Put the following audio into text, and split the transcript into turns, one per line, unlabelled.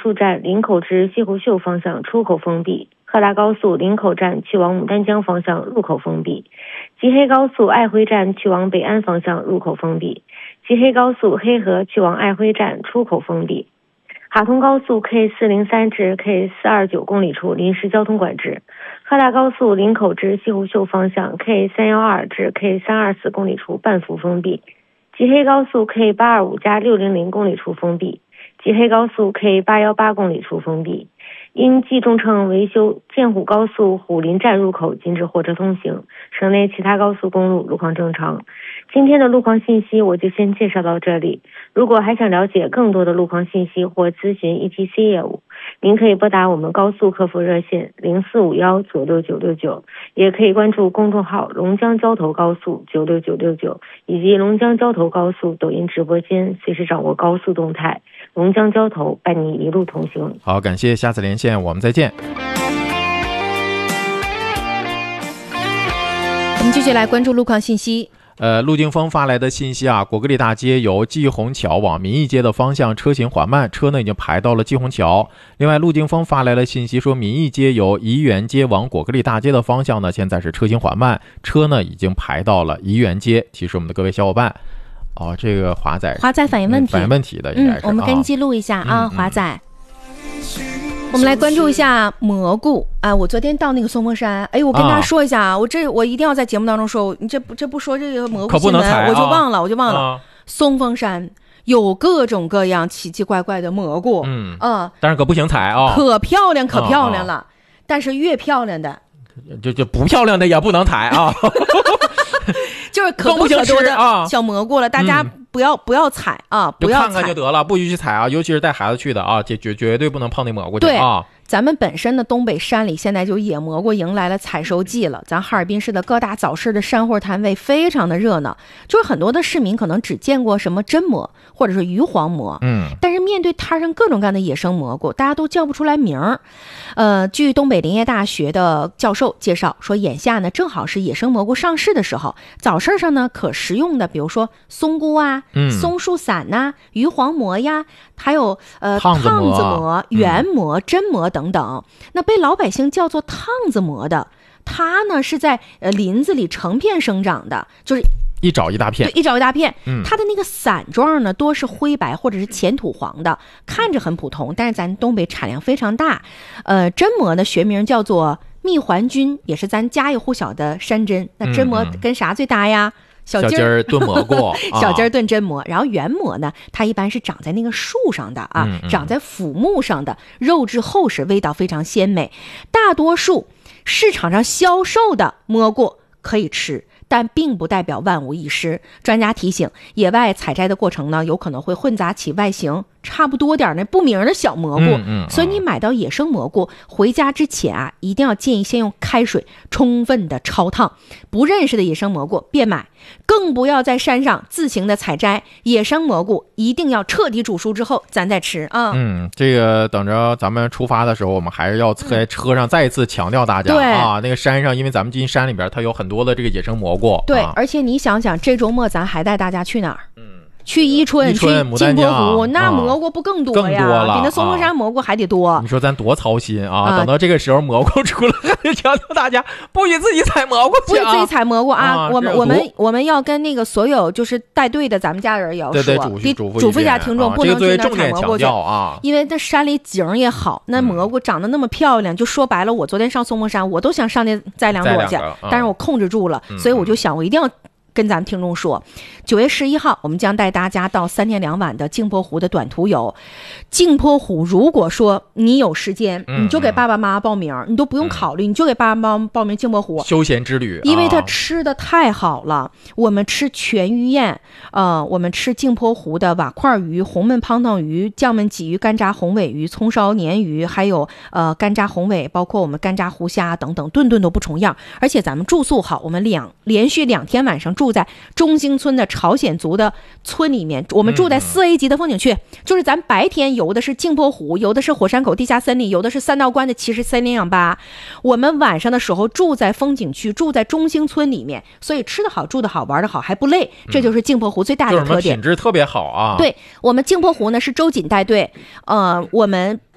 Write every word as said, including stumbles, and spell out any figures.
速站林口至西湖秀方向出口封闭，鹤大高速林口站去往牡丹江方向入口封闭，吉黑高速爱辉站去往北安方向入口封闭，吉黑高速黑河去往爱辉站出口封闭，哈通高速 K 四零三 至 K 四二九 公里处临时交通管制，鹤大高速林口至西湖秀方向 K 三一二 至 K 三二四 公里处半幅封闭，吉黑高速 K 八二五加六零零 公里处封闭，吉黑高速 K 八一八 公里处封闭。因冀中乘维修，建虎高速虎林站入口禁止货车通行，省内其他高速公路路况正常。今天的路况信息我就先介绍到这里，如果还想了解更多的路况信息或咨询 E T C 业务，您可以拨打我们高速客服热线零四五一九六九六九，也可以关注公众号龙江交投高速九六九六九以及龙江交投高速抖音直播间，随时掌握高速动态。龙江交投伴你一路同行。
好，感谢，下次连线我们再见。
我们继续来关注路况信息。
呃，陆定峰发来的信息啊，果戈里大街由季虹桥往民义街的方向车行缓慢，车呢已经排到了季虹桥。另外，陆定峰发来了信息说，民义街由怡园街往果戈里大街的方向呢，现在是车行缓慢，车呢已经排到了怡园街。提示我们的各位小伙伴，哦，这个华仔，
华仔反映问题，
反映问题的应该是，
嗯，我们跟记录一下啊，
嗯、
华仔。我们来关注一下蘑菇啊！我昨天到那个松峰山，哎，我跟大家说一下啊，我这我一定要在节目当中说，你这不这不说这个蘑菇新闻，
啊、
我就忘了，我就忘了。
啊、
松峰山有各种各样奇奇怪怪的蘑菇，
嗯
啊，
但是可不行采啊，
可漂亮可漂亮了，啊、但是越漂亮的，
就就不漂亮的也不能采啊。
就是可多可多的小蘑菇了，大家不要不要采啊，不要采，
就看看就得了，不许去采啊，尤其是带孩子去的啊，绝绝绝对不能碰那蘑菇去啊。
咱们本身的东北山里现在就野蘑菇迎来了采收季了，咱哈尔滨市的各大早市的山货摊位非常的热闹，就是很多的市民可能只见过什么真蘑或者是鱼黄蘑，
嗯，
但是面对摊上各种各样的野生蘑菇，大家都叫不出来名儿。呃，据东北林业大学的教授介绍说，眼下呢正好是野生蘑菇上市的时候，早市上呢可食用的，比如说松菇啊、嗯、松树伞呐、啊、鱼黄蘑呀，还有呃
烫子蘑、
蘑、圆蘑、真蘑等等。那被老百姓叫做烫子蘑的，它呢是在呃林子里成片生长的，就是
一找一大片，
对，一找一大片。
嗯，
它的那个伞状呢，多是灰白或者是浅土黄的，看着很普通，但是咱东北产量非常大。呃，真蘑的学名叫做蜜环菌，也是咱家喻户晓的山珍。那真蘑跟啥最搭呀？嗯嗯小鸡
儿炖蘑菇，
小鸡儿炖真蘑，然后圆蘑呢，它一般是长在那个树上的啊，
嗯嗯
长在腐木上的，肉质厚实，味道非常鲜美。大多数市场上销售的蘑菇可以吃，但并不代表万无一失。专家提醒，野外采摘的过程呢，有可能会混杂起外形差不多点的不明的小蘑菇，
嗯嗯、
所以你买到野生蘑菇回家之前啊，一定要建议先用开水充分的焯烫。不认识的野生蘑菇别买，更不要在山上自行的采摘。野生蘑菇一定要彻底煮熟之后咱再吃啊。
嗯，这个等着咱们出发的时候，我们还是要在车上再一次强调大家、嗯、啊，那个山上，因为咱们进山里边，它有很多的这个野生蘑菇。
对，
啊、
而且你想想，这周末咱还带大家去哪儿？
嗯。
去伊春，去镜泊湖，那蘑菇不更多呀？
更多了，
比那松峰山蘑菇还得多。
啊、你说咱多操心啊！啊等到这个时候蘑菇出了，还得强调大家不许自己采蘑菇去、啊，
不许自己采蘑菇啊！
啊
我们我们我们要跟那个所有就是带队的咱们家人也要说，
对对，嘱
嘱咐一下听众，
啊、
不能去那采蘑菇去
啊！
因为那山里景也好，那蘑菇长得那么漂亮，嗯、就说白了，我昨天上松峰山，我都想上那摘两朵去，
嗯、
但是我控制住了，
嗯、
所以我就想，我一定要跟咱们听众说，九月十一号，我们将带大家到三天两晚的镜泊湖的短途游。镜泊湖，如果说你有时间，
嗯、
你就给爸爸妈妈报名，嗯、你都不用考虑，你就给爸爸妈妈报名镜泊湖
休闲之旅，
因为它吃的太好了。啊、我们吃全鱼宴，呃，我们吃镜泊湖的瓦块鱼、红焖胖汤鱼、酱焖鲫鱼、干炸红尾鱼、葱烧鲶鱼，还有呃干炸红尾，包括我们干炸湖虾等等，顿顿都不重样。而且咱们住宿好，我们两连续两天晚上住。住在中兴村的朝鲜族的村里面，我们住在四 A 级的风景区，嗯、就是咱白天游的是镜泊湖，游的是火山口地下森林，游的是三道关的骑士森林氧吧。我们晚上的时候住在风景区，住在中兴村里面，所以吃得好，住得好，玩得好，还不累，这就是镜泊湖最大的特点。
嗯、就是品质特别好啊！
对，我们镜泊湖呢是周瑾带队，呃，我们